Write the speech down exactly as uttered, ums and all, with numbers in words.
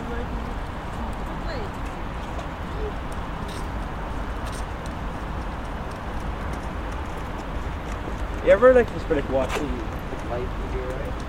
You ever like just feel like watching life here, right?